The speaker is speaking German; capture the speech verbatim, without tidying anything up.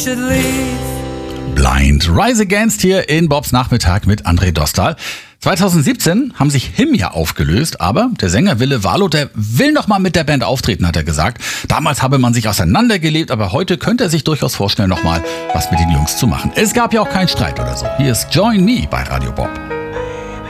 Blind Rise Against hier in Bobs Nachmittag mit André Dostal. zweitausendsiebzehn haben sich Him ja aufgelöst, aber der Sänger Ville Valo, der will noch mal mit der Band auftreten, hat er gesagt. Damals habe man sich auseinandergelebt, aber heute könnte er sich durchaus vorstellen, noch mal was mit den Jungs zu machen. Es gab ja auch keinen Streit oder so. Hier ist Join Me bei Radio Bob.